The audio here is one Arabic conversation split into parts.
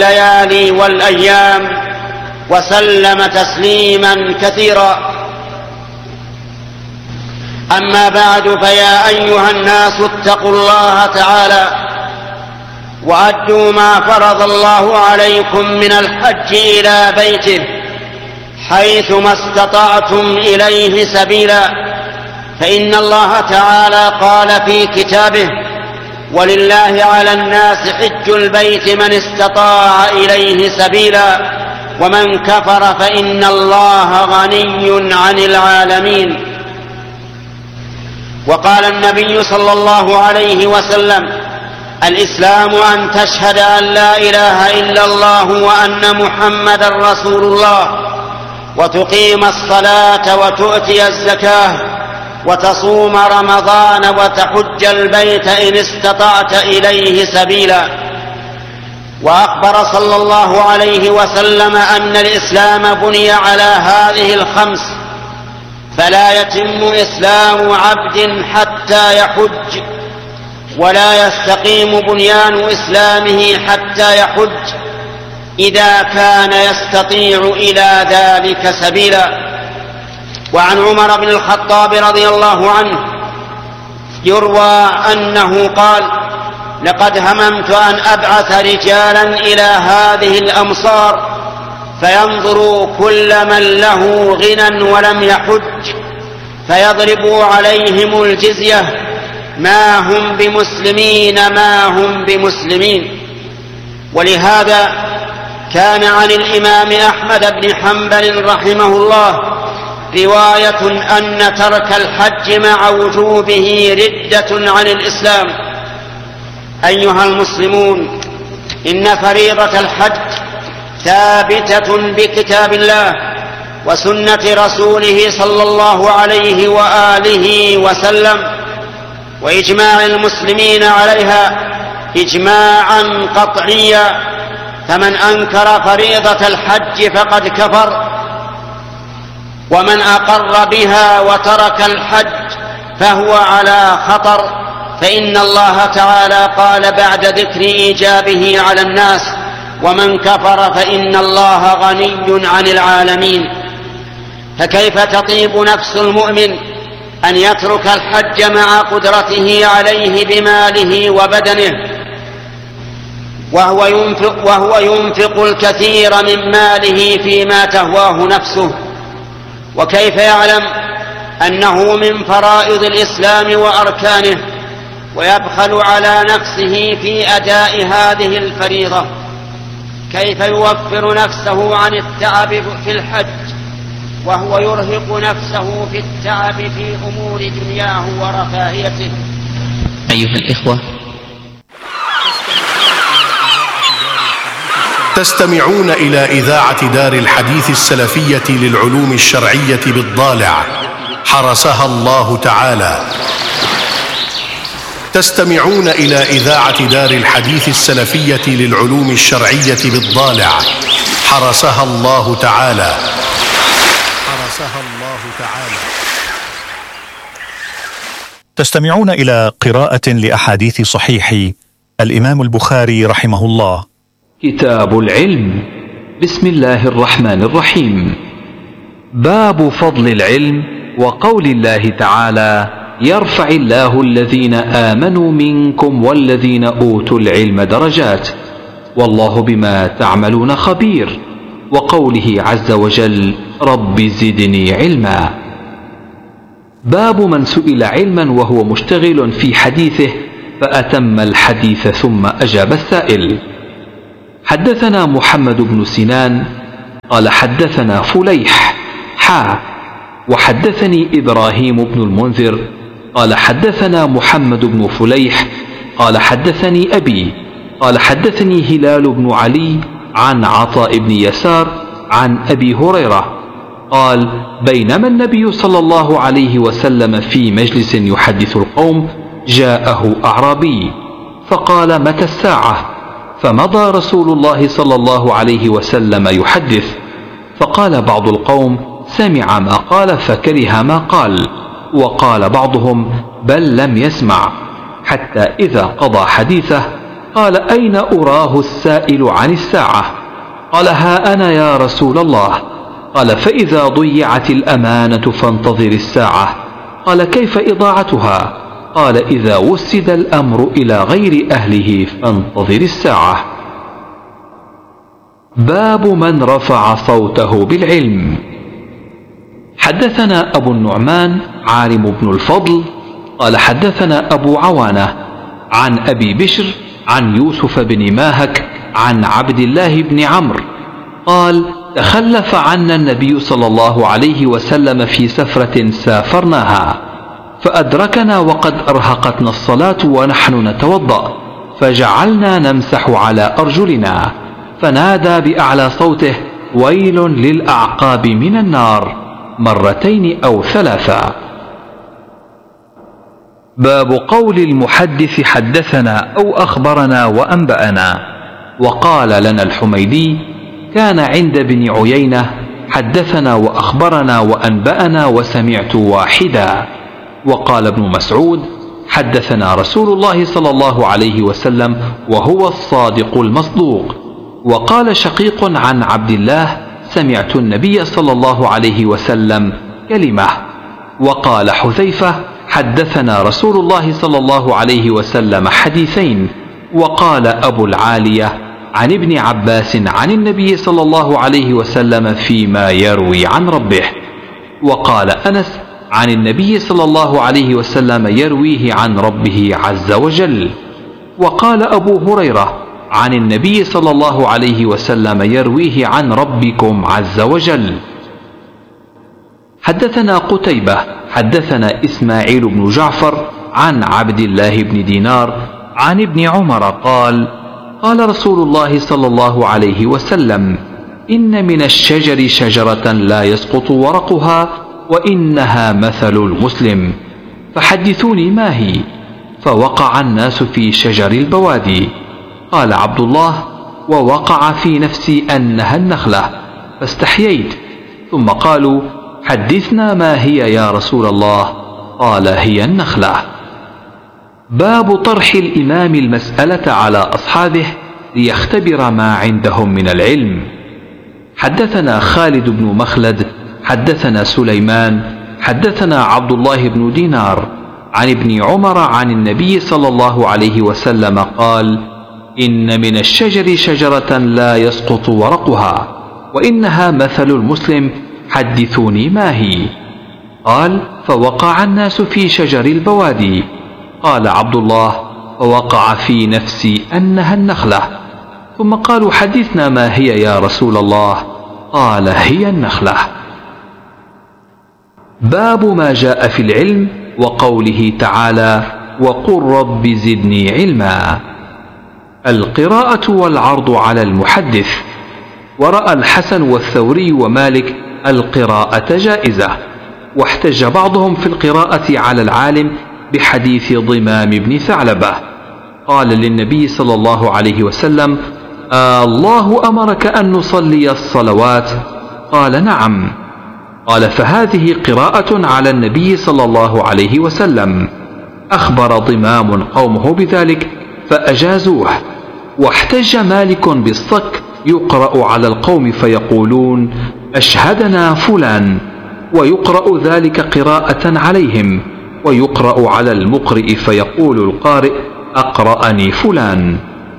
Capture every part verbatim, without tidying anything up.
الليالي والأيام، وسلم تسليما كثيرا. أما بعد، فيا أيها الناس اتقوا الله تعالى وأدوا ما فرض الله عليكم من الحج إلى بيته حيثما استطعتم إليه سبيلا، فإن الله تعالى قال في كتابه: ولله على الناس حج البيت من استطاع إليه سبيلا، ومن كفر فإن الله غني عن العالمين. وقال النبي صلى الله عليه وسلم: الإسلام أن تشهد أن لا إله إلا الله وأن محمدا رسول الله، وتقيم الصلاة وتؤتي الزكاة وتصوم رمضان وتحج البيت إن استطعت إليه سبيلا. وأخبر صلى الله عليه وسلم أن الإسلام بني على هذه الخمس، فلا يتم إسلام عبد حتى يحج، ولا يستقيم بنيان إسلامه حتى يحج إذا كان يستطيع إلى ذلك سبيلا. وعن عمر بن الخطاب رضي الله عنه يروى أنه قال: لقد هممت أن أبعث رجالا إلى هذه الأمصار فينظروا كل من له غنى ولم يحج، فيضربوا عليهم الجزية، ما هم بمسلمين ما هم بمسلمين. ولهذا كان عن الإمام أحمد بن حنبل رحمه الله رواية أن ترك الحج مع وجوبه ردة عن الإسلام. أيها المسلمون، إن فريضة الحج ثابتة بكتاب الله وسنة رسوله صلى الله عليه وآله وسلم، وإجماع المسلمين عليها إجماعا قطعيا، فمن أنكر فريضة الحج فقد كفر، ومن أقر بها وترك الحج فهو على خطر، فإن الله تعالى قال بعد ذكر إيجابه على الناس: ومن كفر فإن الله غني عن العالمين. فكيف تطيب نفس المؤمن أن يترك الحج مع قدرته عليه بماله وبدنه، وهو ينفق, وهو ينفق الكثير من ماله فيما تهواه نفسه؟ وكيف يعلم أنه من فرائض الإسلام وأركانه ويبخل على نفسه في أداء هذه الفريضة؟ كيف يوفر نفسه عن التعب في الحج وهو يرهق نفسه في التعب في أمور دنياه ورفاهيته؟ أيها الإخوة، تستمعون إلى إذاعة دار الحديث السلفية للعلوم الشرعية بالضالع، حرسها الله تعالى. تستمعون إلى إذاعة دار الحديث السلفية للعلوم الشرعية بالضالع، حرسها الله تعالى. حرسها الله تعالى. تستمعون إلى قراءة لأحاديث صحيح الإمام البخاري رحمه الله. كتاب العلم. بسم الله الرحمن الرحيم. باب فضل العلم وقول الله تعالى: يرفع الله الذين آمنوا منكم والذين أوتوا العلم درجات، والله بما تعملون خبير، وقوله عز وجل: رب زدني علما. باب من سئل علما وهو مشتغل في حديثه فأتم الحديث ثم أجاب السائل. حدثنا محمد بن سنان قال حدثنا فليح حا وحدثني إبراهيم بن المنذر قال حدثنا محمد بن فليح قال حدثني أبي قال حدثني هلال بن علي عن عطاء بن يسار عن أبي هريرة قال: بينما النبي صلى الله عليه وسلم في مجلس يحدث القوم جاءه أعرابي فقال: متى الساعة؟ فمضى رسول الله صلى الله عليه وسلم يحدث، فقال بعض القوم: سمع ما قال فكره ما قال، وقال بعضهم: بل لم يسمع، حتى إذا قضى حديثه قال: أين أراه السائل عن الساعة؟ قال: ها أنا يا رسول الله. قال: فإذا ضيعت الأمانة فانتظر الساعة. قال: كيف إضاعتها؟ قال: إذا وسد الأمر إلى غير أهله فانتظر الساعة. باب من رفع صوته بالعلم. حدثنا أبو النعمان عالم بن الفضل قال: حدثنا أبو عوانة عن أبي بشر عن يوسف بن ماهك عن عبد الله بن عمرو قال: تخلف عنا النبي صلى الله عليه وسلم في سفرة سافرناها، فأدركنا وقد أرهقتنا الصلاة ونحن نتوضأ، فجعلنا نمسح على أرجلنا، فنادى بأعلى صوته: ويل للأعقاب من النار، مرتين أو ثلاثا. باب قول المحدث حدثنا أو أخبرنا وأنبأنا. وقال لنا الحميدي: كان عند ابن عيينة حدثنا وأخبرنا وأنبأنا وسمعت واحدا. وقال ابن مسعود: حدثنا رسول الله صلى الله عليه وسلم وهو الصادق المصدوق. وقال شقيق عن عبد الله: سمعت النبي صلى الله عليه وسلم كلمة. وقال حذيفة: حدثنا رسول الله صلى الله عليه وسلم حديثين. وقال أبو العالية عن ابن عباس عن النبي صلى الله عليه وسلم فيما يروي عن ربه. وقال أنس عن النبي صلى الله عليه وسلم يرويه عن ربه عز وجل. وقال أبو هريرة عن النبي صلى الله عليه وسلم يرويه عن ربكم عز وجل. حدثنا قتيبة حدثنا إسماعيل بن جعفر عن عبد الله بن دينار عن ابن عمر قال: قال رسول الله صلى الله عليه وسلم: إن من الشجر شجرة لا يسقط ورقها وإنها مثل المسلم، فحدثوني ما هي؟ فوقع الناس في شجر البوادي. قال عبد الله: ووقع في نفسي أنها النخلة، فاستحييت. ثم قالوا: حدثنا ما هي يا رسول الله؟ قال: هي النخلة. باب طرح الإمام المسألة على أصحابه ليختبر ما عندهم من العلم. حدثنا خالد بن مخلد حدثنا سليمان حدثنا عبد الله بن دينار عن ابن عمر عن النبي صلى الله عليه وسلم قال: إن من الشجر شجرة لا يسقط ورقها وإنها مثل المسلم، حدثوني ما هي؟ قال: فوقع الناس في شجر البوادي. قال عبد الله: فوقع في نفسي أنها النخلة. ثم قالوا: حدثنا ما هي يا رسول الله؟ قال: هي النخلة. باب ما جاء في العلم وقوله تعالى: وقل رب زدني علما. القراءة والعرض على المحدث. ورأى الحسن والثوري ومالك القراءة جائزة، واحتج بعضهم في القراءة على العالم بحديث ضمام بن ثعلبة قال للنبي صلى الله عليه وسلم: آه الله أمرك أن نصلي الصلوات؟ قال: نعم. قال: فهذه قراءة على النبي صلى الله عليه وسلم. أخبر ضمام قومه بذلك فأجازوه. واحتج مالك بالصك يقرأ على القوم فيقولون: أشهدنا فلان، ويقرأ ذلك قراءة عليهم، ويقرأ على المقرئ فيقول القارئ: أقرأني فلان.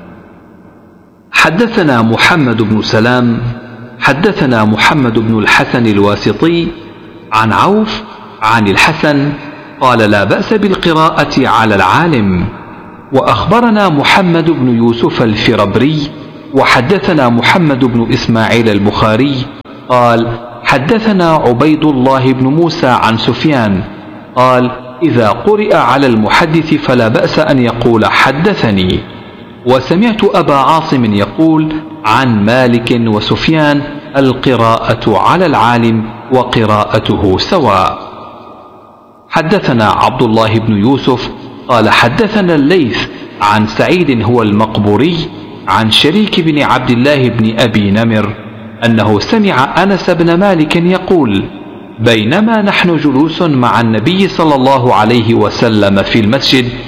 حدثنا محمد بن سلام حدثنا محمد بن الحسن الواسطي عن عوف عن الحسن قال: لا بأس بالقراءة على العالم. وأخبرنا محمد بن يوسف الفربري وحدثنا محمد بن إسماعيل البخاري قال: حدثنا عبيد الله بن موسى عن سفيان قال: إذا قرئ على المحدث فلا بأس أن يقول حدثني. وسمعت أبا عاصم يقول عن مالك وسفيان: القراءة على العالم وقراءته سواء. حدثنا عبد الله بن يوسف قال: حدثنا الليث عن سعيد هو المقبوري عن شريك بن عبد الله بن أبي نمر أنه سمع أنس بن مالك يقول: بينما نحن جلوس مع النبي صلى الله عليه وسلم في المسجد،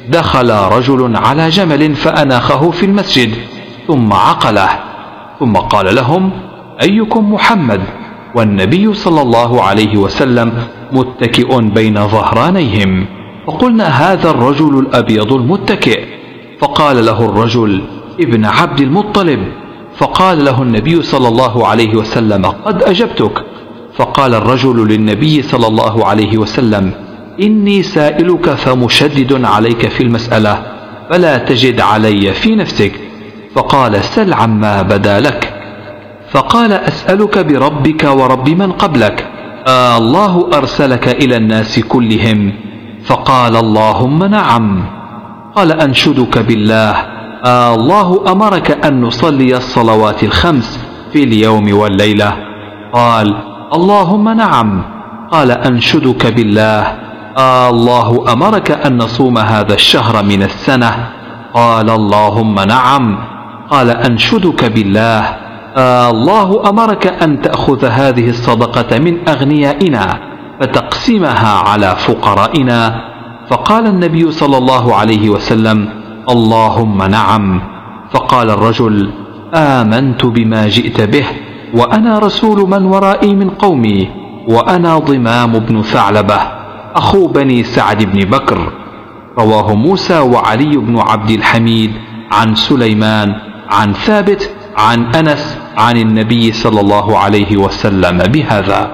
دخل رجل على جمل فأناخه في المسجد ثم عقله، ثم قال لهم: أيكم محمد؟ والنبي صلى الله عليه وسلم متكئ بين ظهرانيهم. فقلنا: هذا الرجل الأبيض المتكئ. فقال له الرجل: ابن عبد المطلب. فقال له النبي صلى الله عليه وسلم: قد أجبتك. فقال الرجل للنبي صلى الله عليه وسلم: إني سائلك فمشدد عليك في المسألة فلا تجد علي في نفسك. فقال: سل عما بدا لك. فقال: أسألك بربك ورب من قبلك، آه الله أرسلك إلى الناس كلهم؟ فقال: اللهم نعم. قال: أنشدك بالله، آه الله أمرك أن نصلي الصلوات الخمس في اليوم والليلة؟ قال: اللهم نعم. قال: أنشدك بالله، آه الله أمرك أن نصوم هذا الشهر من السنة؟ قال: اللهم نعم. قال: أنشدك بالله، آه الله أمرك أن تأخذ هذه الصدقة من أغنيائنا فتقسمها على فقرائنا؟ فقال النبي صلى الله عليه وسلم: اللهم نعم. فقال الرجل: آمنت بما جئت به، وأنا رسول من ورائي من قومي، وأنا ضمام بن ثعلبة أخو بني سعد بن بكر. رواه موسى وعلي بن عبد الحميد عن سليمان عن ثابت عن أنس عن النبي صلى الله عليه وسلم بهذا.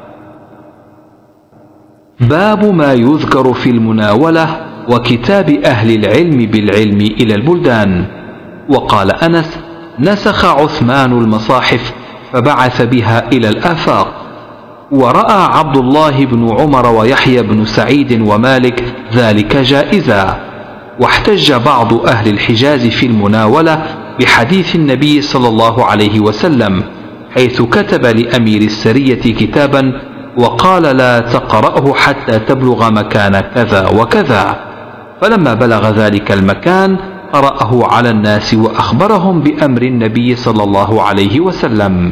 باب ما يذكر في المناولة وكتاب أهل العلم بالعلم إلى البلدان. وقال أنس: نسخ عثمان المصاحف فبعث بها إلى الآفاق. ورأى عبد الله بن عمر ويحيى بن سعيد ومالك ذلك جائزا. واحتج بعض أهل الحجاز في المناولة بحديث النبي صلى الله عليه وسلم، حيث كتب لأمير السرية كتابا وقال: لا تقرأه حتى تبلغ مكان كذا وكذا. فلما بلغ ذلك المكان قرأه على الناس وأخبرهم بأمر النبي صلى الله عليه وسلم.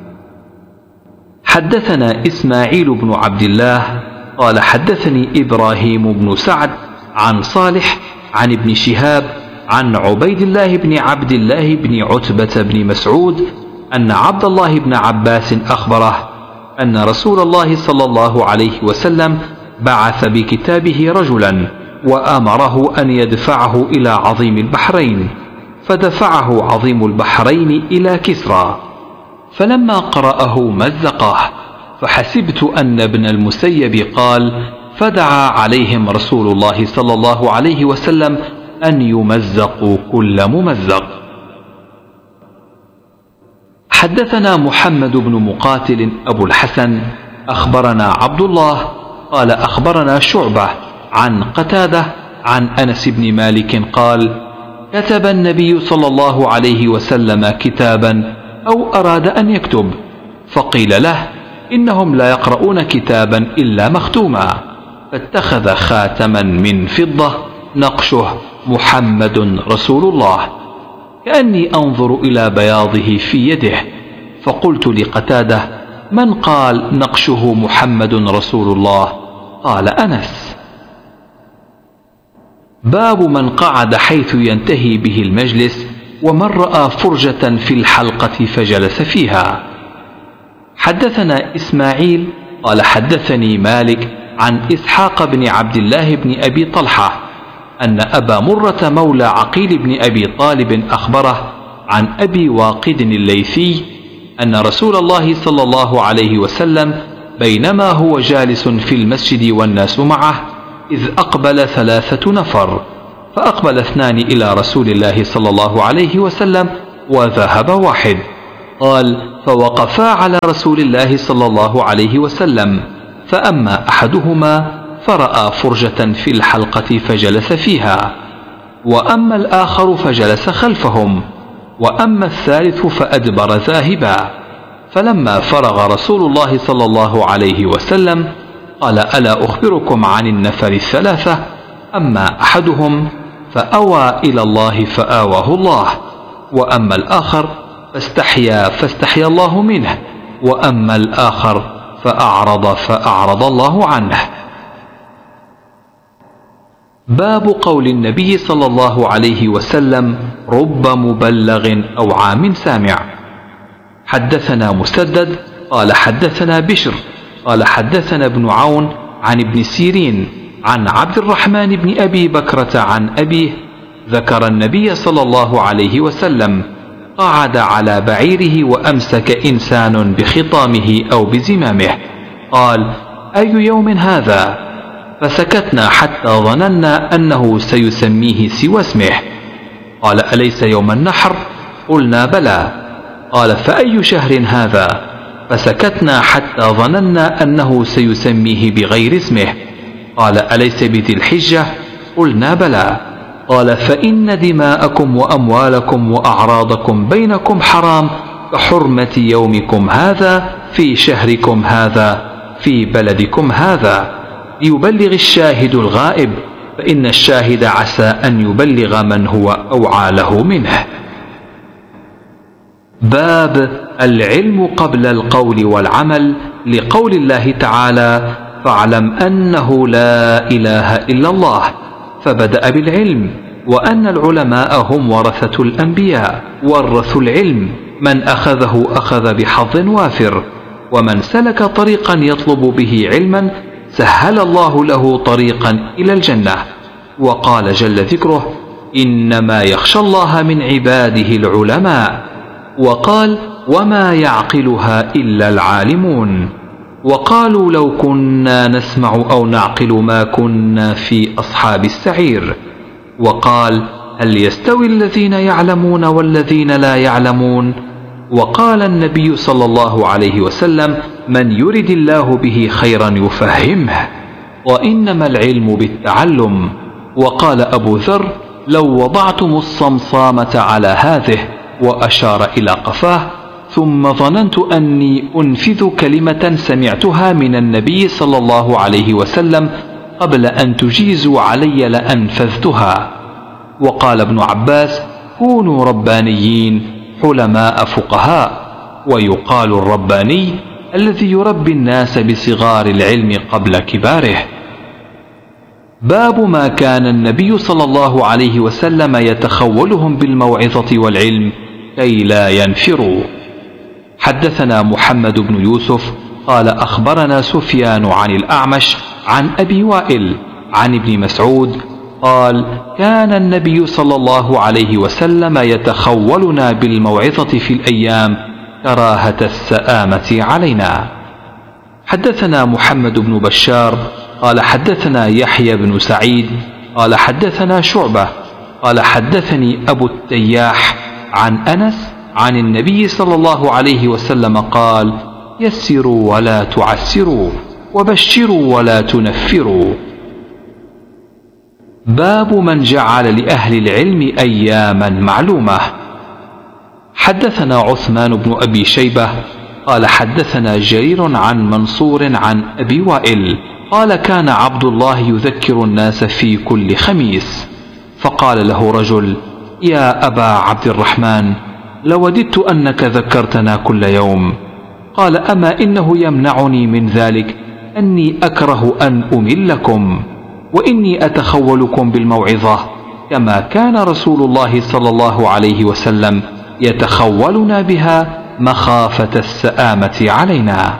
حدثنا إسماعيل بن عبد الله قال: حدثني إبراهيم بن سعد عن صالح عن ابن شهاب عن عبيد الله بن عبد الله بن عتبة بن مسعود أن عبد الله بن عباس أخبره أن رسول الله صلى الله عليه وسلم بعث بكتابه رجلا وأمره أن يدفعه إلى عظيم البحرين، فدفعه عظيم البحرين إلى كسرى، فلما قرأه مزقه، فحسبت أن ابن المسيب قال: فدعا عليهم رسول الله صلى الله عليه وسلم أن يمزقوا كل ممزق. حدثنا محمد بن مقاتل أبو الحسن أخبرنا عبد الله قال: أخبرنا شعبة عن قتادة عن أنس بن مالك قال: كتب النبي صلى الله عليه وسلم كتابا أو أراد أن يكتب، فقيل له: إنهم لا يقرؤون كتابا إلا مختوما، فاتخذ خاتما من فضة نقشه محمد رسول الله، كأني أنظر إلى بياضه في يده. فقلت لقتادة: من قال نقشه محمد رسول الله؟ قال: أنس. باب من قعد حيث ينتهي به المجلس ومن رأى فرجة في الحلقة فجلس فيها. حدثنا إسماعيل قال: حدثني مالك عن إسحاق بن عبد الله بن أبي طلحة أن أبا مرة مولى عقيل بن أبي طالب أخبره عن أبي واقد الليثي أن رسول الله صلى الله عليه وسلم بينما هو جالس في المسجد والناس معه إذ أقبل ثلاثة نفر، فأقبل اثنان إلى رسول الله صلى الله عليه وسلم وذهب واحد. قال: فوقفا على رسول الله صلى الله عليه وسلم، فأما أحدهما فرأى فرجة في الحلقة فجلس فيها، وأما الآخر فجلس خلفهم، وأما الثالث فأدبر ذاهبا. فلما فرغ رسول الله صلى الله عليه وسلم قال: ألا أخبركم عن النفر الثلاثة؟ أما أحدهم فأوى إلى الله فآواه الله، وأما الآخر فاستحيا فاستحيا الله منه، وأما الآخر فأعرض فأعرض الله عنه. باب قول النبي صلى الله عليه وسلم رب مبلغ أو عام سامع. حدثنا مسدد قال حدثنا بشر قال حدثنا ابن عون عن ابن سيرين عن عبد الرحمن بن أبي بكرة عن أبيه ذكر النبي صلى الله عليه وسلم قعد على بعيره وأمسك إنسان بخطامه أو بزمامه، قال أي يوم هذا؟ فسكتنا حتى ظننا أنه سيسميه سوى اسمه. قال أليس يوم النحر؟ قلنا بلى. قال فأي شهر هذا؟ فسكتنا حتى ظننا أنه سيسميه بغير اسمه. قال أليس بذي الحجة؟ قلنا بلى. قال فإن دماءكم وأموالكم وأعراضكم بينكم حرام كحرمة يومكم هذا في شهركم هذا في بلدكم هذا، ليبلغ الشاهد الغائب، فإن الشاهد عسى أن يبلغ من هو أوعى له منه. باب العلم قبل القول والعمل، لقول الله تعالى فاعلم أنه لا إله إلا الله، فبدأ بالعلم، وأن العلماء هم ورثة الأنبياء ورثوا العلم، من أخذه أخذ بحظ وافر، ومن سلك طريقا يطلب به علما سهل الله له طريقا إلى الجنة. وقال جل ذكره إنما يخشى الله من عباده العلماء، وقال وما يعقلها إلا العالمون. وقالوا لو كنا نسمع أو نعقل ما كنا في أصحاب السعير. وقال هل يستوي الذين يعلمون والذين لا يعلمون؟ وقال النبي صلى الله عليه وسلم من يرد الله به خيرا يفهمه، وإنما العلم بالتعلم. وقال أبو ذر لو وضعتم الصمصامة على هذه، وأشار إلى قفاه، ثم ظننت أني أنفذ كلمة سمعتها من النبي صلى الله عليه وسلم قبل أن تجيزوا علي لأنفذتها. وقال ابن عباس كونوا ربانيين حلماء فقهاء. ويقال الرباني الذي يربي الناس بصغار العلم قبل كباره. باب ما كان النبي صلى الله عليه وسلم يتخولهم بالموعظة والعلم كي لا ينفروا. حدثنا محمد بن يوسف قال أخبرنا سفيان عن الأعمش عن أبي وائل عن ابن مسعود قال كان النبي صلى الله عليه وسلم يتخولنا بالموعظة في الأيام كراهة السآمة علينا. حدثنا محمد بن بشار قال حدثنا يحيى بن سعيد قال حدثنا شعبة قال حدثني أبو التياح عن أنس عن النبي صلى الله عليه وسلم قال يسروا ولا تعسروا وبشروا ولا تنفروا. باب من جعل لأهل العلم أياما معلومة. حدثنا عثمان بن أبي شيبة قال حدثنا جرير عن منصور عن أبي وائل قال كان عبد الله يذكر الناس في كل خميس، فقال له رجل يا أبا عبد الرحمن لوددت أنك ذكرتنا كل يوم. قال أما إنه يمنعني من ذلك أني أكره أن أملكم، وإني أتخولكم بالموعظة كما كان رسول الله صلى الله عليه وسلم يتخولنا بها مخافة السآمة علينا.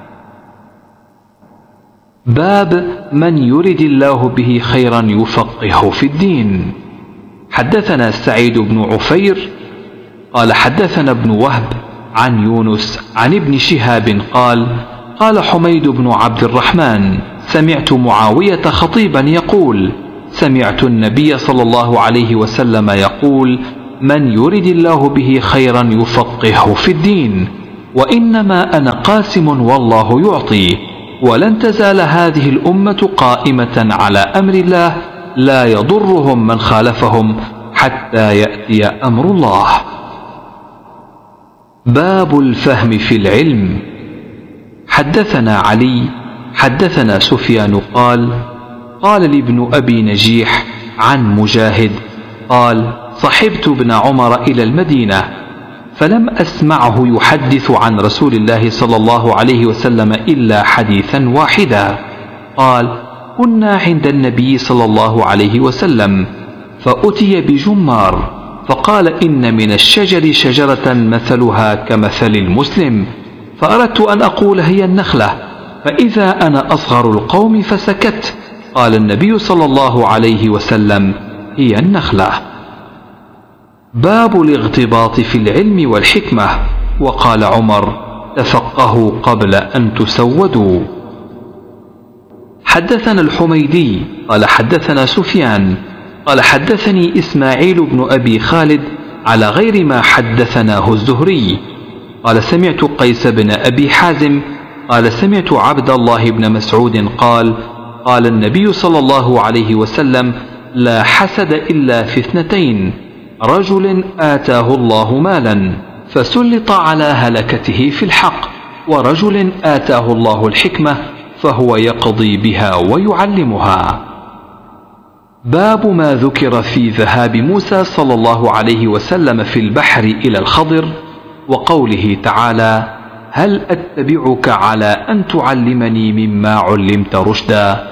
باب من يرد الله به خيرا يفقهه في الدين. حدثنا سعيد بن عفير قال حدثنا ابن وهب عن يونس عن ابن شهاب قال قال حميد بن عبد الرحمن سمعت معاوية خطيبا يقول سمعت النبي صلى الله عليه وسلم يقول من يرد الله به خيرا يفقهه في الدين، وإنما أنا قاسم والله يعطي، ولن تزال هذه الأمة قائمة على أمر الله لا يضرهم من خالفهم حتى يأتي أمر الله. باب الفهم في العلم. حدثنا علي حدثنا سفيان قال قال لابن أبي نجيح عن مجاهد قال صحبت ابن عمر إلى المدينة فلم أسمعه يحدث عن رسول الله صلى الله عليه وسلم إلا حديثا واحدا. قال كنا عند النبي صلى الله عليه وسلم فأتي بجمار فقال إن من الشجر شجرة مثلها كمثل المسلم، فأردت أن أقول هي النخلة، فإذا أنا أصغر القوم فسكت. قال النبي صلى الله عليه وسلم هي النخلة. باب الاغتباط في العلم والحكمة. وقال عمر تفقهوا قبل أن تسودوا. حدثنا الحميدي قال حدثنا سفيان قال حدثني إسماعيل بن أبي خالد على غير ما حدثناه الزهري قال سمعت قيس بن أبي حازم قال سمعت عبد الله بن مسعود قال قال النبي صلى الله عليه وسلم لا حسد إلا في اثنتين: رجل آتاه الله مالا فسلط على هلكته في الحق، ورجل آتاه الله الحكمة فهو يقضي بها ويعلمها. باب ما ذكر في ذهاب موسى صلى الله عليه وسلم في البحر إلى الخضر، وقوله تعالى هل أتبعك على أن تعلمني مما علمت رشدا.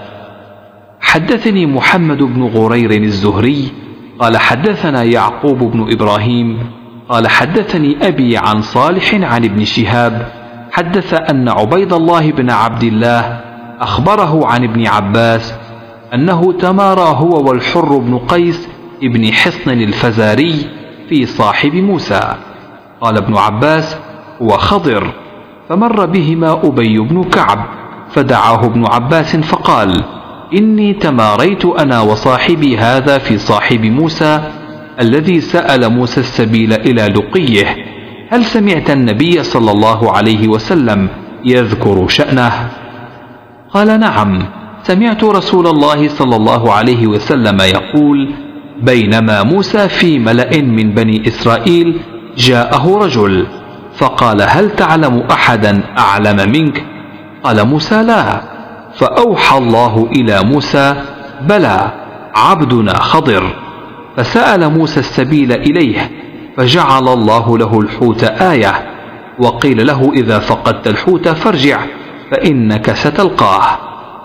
حدثني محمد بن غرير الزهري قال حدثنا يعقوب بن إبراهيم قال حدثني أبي عن صالح عن ابن شهاب حدث أن عبيد الله بن عبد الله أخبره عن ابن عباس أنه تمارى هو والحر بن قيس ابن حصن الفزاري في صاحب موسى. قال ابن عباس هو خضر، فمر بهما أبي بن كعب فدعاه ابن عباس فقال إني تماريت أنا وصاحبي هذا في صاحب موسى الذي سأل موسى السبيل إلى لقيه، هل سمعت النبي صلى الله عليه وسلم يذكر شأنه؟ قال نعم، سمعت رسول الله صلى الله عليه وسلم يقول بينما موسى في ملأ من بني إسرائيل جاءه رجل فقال هل تعلم أحدا أعلم منك؟ قال موسى لا، فأوحى الله إلى موسى بلى عبدنا خضر، فسأل موسى السبيل إليه فجعل الله له الحوت آية، وقيل له إذا فقدت الحوت فارجع فإنك ستلقاه.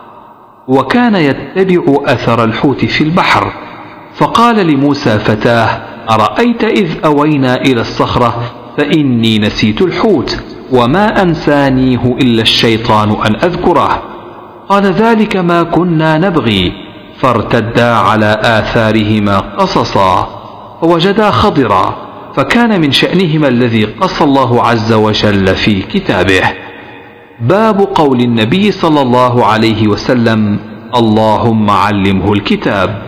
وكان يتبع أثر الحوت في البحر، فقال لموسى فتاه أرأيت إذ أوينا إلى الصخرة فإني نسيت الحوت وما أنسانيه إلا الشيطان أن أذكره. قال ذلك ما كنا نبغي، فارتدا على آثارهما قصصا فوجدا خضرا، فكان من شأنهما الذي قص الله عز وجل في كتابه. باب قول النبي صلى الله عليه وسلم اللهم علمه الكتاب.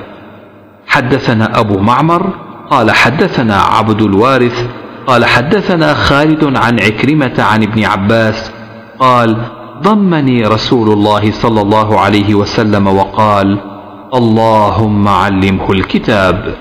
حدثنا أبو معمر قال حدثنا عبد الوارث قال حدثنا خالد عن عكرمة عن ابن عباس قال ضمني رسول الله صلى الله عليه وسلم وقال اللهم علمه الكتاب.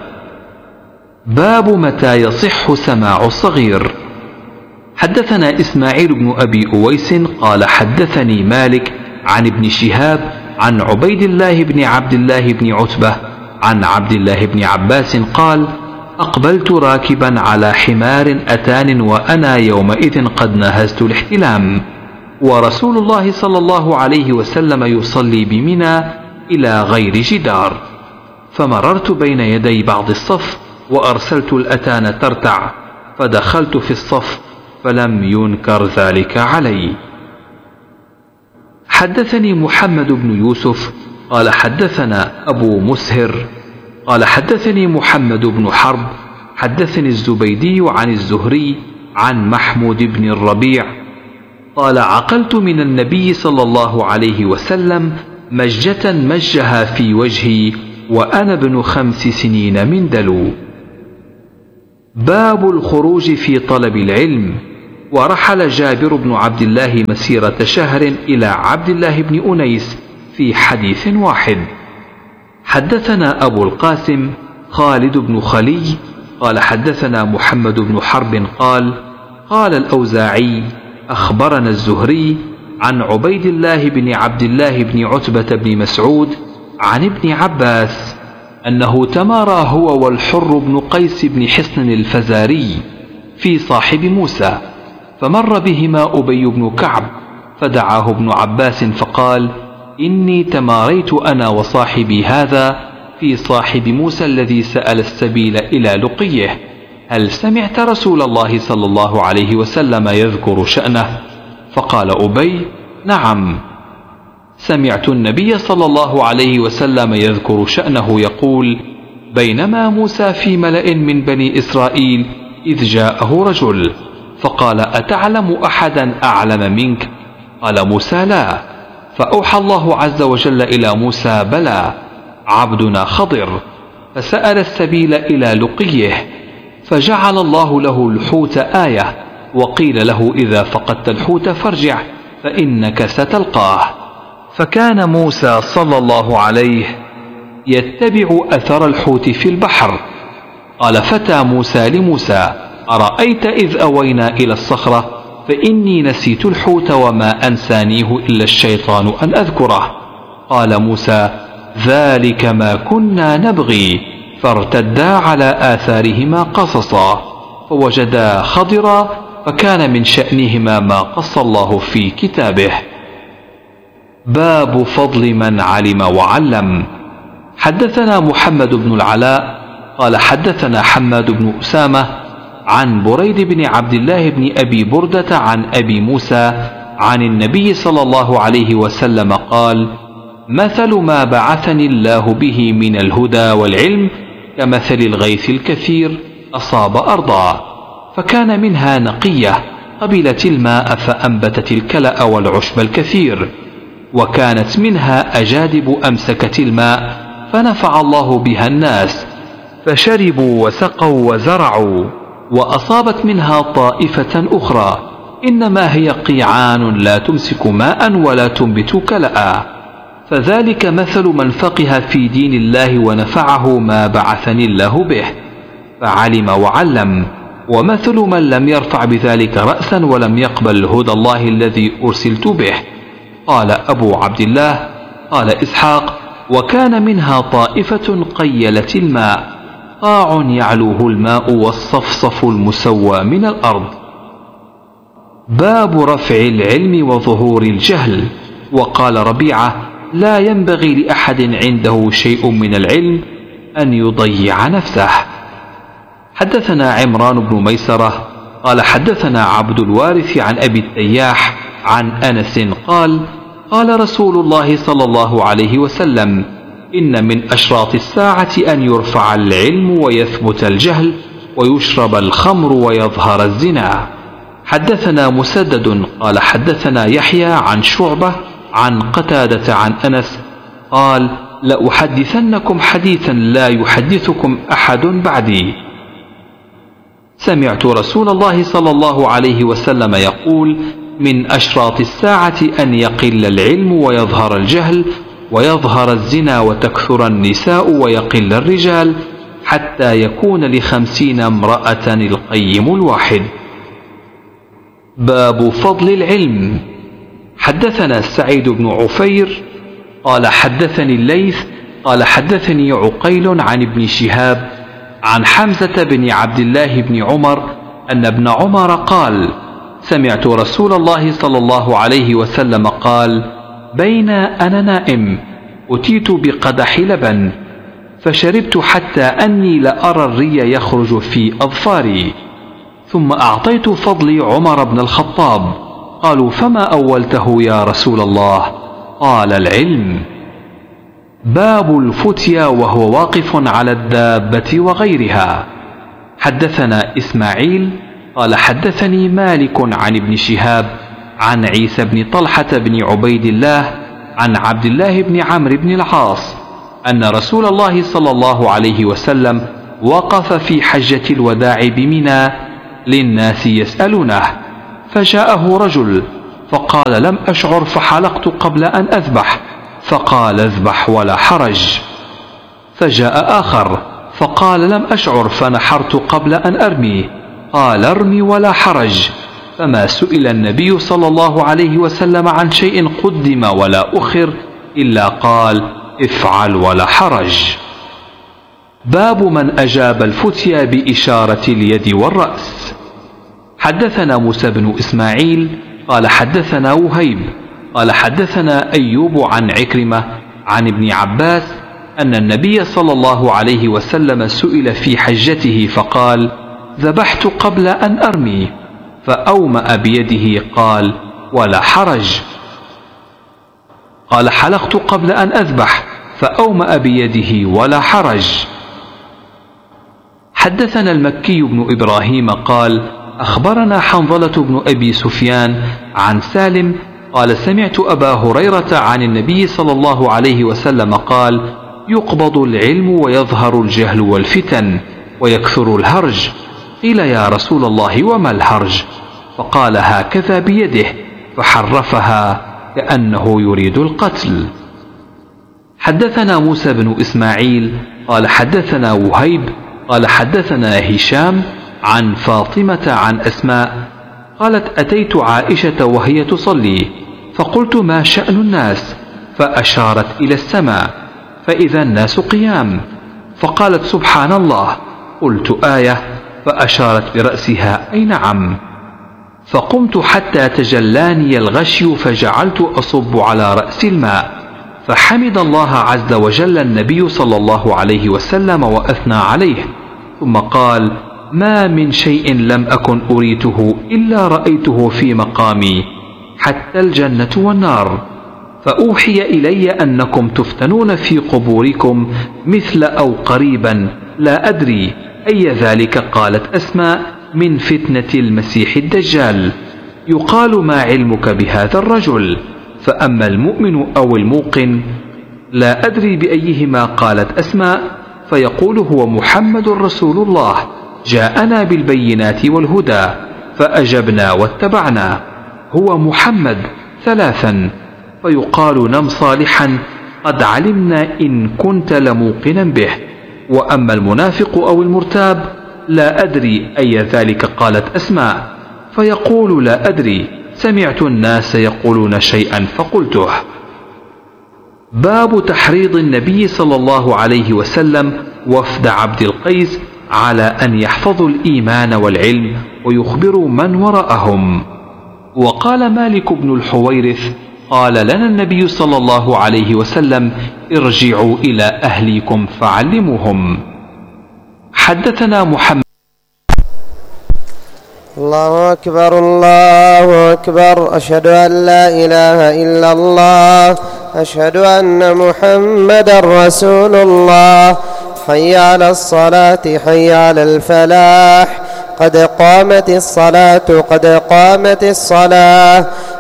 باب متى يصح سماع الصغير. حدثنا إسماعيل بن أبي أويس قال حدثني مالك عن ابن شهاب عن عبيد الله بن عبد الله بن عتبة عن عبد الله بن عباس قال أقبلت راكبا على حمار أتان وأنا يومئذ قد نهزت الاحتلام، ورسول الله صلى الله عليه وسلم يصلي بمنى إلى غير جدار، فمررت بين يدي بعض الصف وأرسلت الأتان ترتع، فدخلت في الصف فلم ينكر ذلك علي. حدثني محمد بن يوسف قال حدثنا أبو مسهر قال حدثني محمد بن حرب حدثني الزبيدي عن الزهري عن محمود بن الربيع قال عقلت من النبي صلى الله عليه وسلم مجة مجها في وجهي وأنا ابن خمس سنين من دلو. باب الخروج في طلب العلم. ورحل جابر بن عبد الله مسيرة شهر إلى عبد الله بن أنيس في حديث واحد. حدثنا أبو القاسم خالد بن خلي قال حدثنا محمد بن حرب قال قال الأوزاعي أخبرنا الزهري عن عبيد الله بن عبد الله بن عتبة بن مسعود عن ابن عباس أنه تمارى هو والحر بن قيس بن حصن الفزاري في صاحب موسى، فمر بهما أبي بن كعب فدعاه ابن عباس فقال إني تماريت أنا وصاحبي هذا في صاحب موسى الذي سأل السبيل إلى لقيه، هل سمعت رسول الله صلى الله عليه وسلم يذكر شأنه؟ فقال أبي: نعم، سمعت النبي صلى الله عليه وسلم يذكر شأنه يقول: بينما موسى في ملأ من بني إسرائيل إذ جاءه رجل فقال: أتعلم أحدا أعلم منك؟ قال موسى: لا. فأوحى الله عز وجل إلى موسى: بلى، عبدنا خضر. فسأل السبيل إلى لقيه، فجعل الله له الحوت آية، وقيل له: إذا فقدت الحوت فارجع فإنك ستلقاه. فكان موسى صلى الله عليه يتبع أثر الحوت في البحر. قال فتى موسى لموسى: أرأيت إذ أوينا إلى الصخرة فإني نسيت الحوت وما أنسانيه إلا الشيطان أن أذكره. قال موسى: ذلك ما كنا نبغي. فارتدا على آثارهما قصصا فوجدا خضرا فكان من شأنهما ما قص الله في كتابه. باب فضل من علم وعلم. حدثنا محمد بن العلاء قال حدثنا حماد بن أسامة عن بريد بن عبد الله بن أبي بردة عن أبي موسى عن النبي صلى الله عليه وسلم قال: مثل ما بعثني الله به من الهدى والعلم كمثل الغيث الكثير أصاب أرضا فكان منها نقية قبلت الماء فأنبتت الكلأ والعشب الكثير، وكانت منها أجادب أمسكت الماء فنفع الله بها الناس فشربوا وسقوا وزرعوا، وأصابت منها طائفة أخرى إنما هي قيعان لا تمسك ماء ولا تنبت كلأ. فذلك مثل من فقه في دين الله ونفعه ما بعثني الله به فعلم وعلم، ومثل من لم يرفع بذلك رأسا ولم يقبل هدى الله الذي أرسلت به. قال أبو عبد الله قال إسحاق: وكان منها طائفة قيلت الماء قاع يعلوه الماء والصفصف المسوى من الأرض. باب رفع العلم وظهور الجهل. وقال ربيعة: لا ينبغي لأحد عنده شيء من العلم أن يضيع نفسه. حدثنا عمران بن ميسرة قال حدثنا عبد الوارث عن أبي التياح عن أنس قال: قال رسول الله صلى الله عليه وسلم: إن من أشراط الساعة أن يرفع العلم ويثبت الجهل ويشرب الخمر ويظهر الزنا. حدثنا مسدد قال حدثنا يحيى عن شعبة عن قتادة عن أنس قال: لأحدثنكم حديثا لا يحدثكم أحد بعدي. سمعت رسول الله صلى الله عليه وسلم يقول: من أشراط الساعة أن يقل العلم ويظهر الجهل ويظهر الزنا وتكثر النساء ويقل الرجال حتى يكون لخمسين امرأة القيم الواحد. باب فضل العلم. حدثنا سعيد بن عفير قال حدثني الليث قال حدثني عقيل عن ابن شهاب عن حمزة بن عبد الله بن عمر أن ابن عمر قال: سمعت رسول الله صلى الله عليه وسلم قال: بين أنا نائم أتيت بقدح لبن فشربت حتى أني لأرى الري يخرج في أظفاري، ثم أعطيت فضلي عمر بن الخطاب. قالوا: فما أولته يا رسول الله؟ قال: العلم. باب الفتيا وهو واقف على الدابة وغيرها. حدثنا إسماعيل قال حدثني مالك عن ابن شهاب عن عيسى بن طلحة بن عبيد الله عن عبد الله بن عمرو بن العاص أن رسول الله صلى الله عليه وسلم وقف في حجة الوداع بمنى للناس يسألونه، فجاءه رجل فقال: لم أشعر فحلقت قبل أن أذبح، فقال: اذبح ولا حرج. فجاء آخر فقال: لم أشعر فنحرت قبل أن أرمي، قال: ارمي ولا حرج. فما سئل النبي صلى الله عليه وسلم عن شيء قدم ولا أخر إلا قال: افعل ولا حرج. باب من أجاب الفتيا بإشارة اليد والرأس. حدثنا موسى بن إسماعيل قال حدثنا وهيب قال حدثنا أيوب عن عكرمة عن ابن عباس أن النبي صلى الله عليه وسلم سئل في حجته فقال: ذبحت قبل أن أرمي، فأومأ بيده قال: ولا حرج. قال: حلقت قبل أن أذبح، فأومأ بيده ولا حرج. حدثنا المكي بن إبراهيم قال: أخبرنا حنظلة بن أبي سفيان عن سالم قال: سمعت أبا هريرة عن النبي صلى الله عليه وسلم قال: يقبض العلم ويظهر الجهل والفتن ويكثر الهرج. قيل: يا رسول الله وما الهرج؟ فقال: هكذا بيده، فحرفها كأنه يريد القتل. حدثنا موسى بن إسماعيل قال حدثنا وهيب قال حدثنا هشام عن فاطمة عن أسماء قالت: أتيت عائشة وهي تصلي، فقلت: ما شأن الناس؟ فأشارت إلى السماء، فإذا الناس قيام، فقالت: سبحان الله. قلت: آية؟ فأشارت برأسها: أي نعم. فقمت حتى تجلاني الغشي، فجعلت أصب على رأس الماء، فحمد الله عز وجل النبي صلى الله عليه وسلم وأثنى عليه، ثم قال: ما من شيء لم أكن أريته إلا رأيته في مقامي، حتى الجنة والنار. فأوحي إلي أنكم تفتنون في قبوركم مثل أو قريبا، لا أدري أي ذلك. قالت أسماء: من فتنة المسيح الدجال. يقال: ما علمك بهذا الرجل؟ فأما المؤمن أو الموقن لا أدري بأيهما. قالت أسماء: فيقول: هو محمد رسول الله، جاءنا بالبينات والهدى، فأجبنا واتبعنا. هو محمد ثلاثا. فيقال: نم صالحا، قد علمنا إن كنت لموقنا به. وأما المنافق أو المرتاب لا أدري أي ذلك. قالت أسماء: فيقول: لا أدري، سمعت الناس يقولون شيئا فقلته. باب تحريض النبي صلى الله عليه وسلم وفد عبد القيس على أن يحفظوا الإيمان والعلم ويخبروا من وراءهم. وقال مالك بن الحويرث: قال لنا النبي صلى الله عليه وسلم: ارجعوا إلى أهليكم فعلموهم. حدثنا محمد. الله أكبر الله أكبر، أشهد أن لا إله إلا الله، أشهد أن محمدا رسول الله. حي على الصلاة، حي على الفلاح، قد قامت الصلاة، قد قامت الصلاة.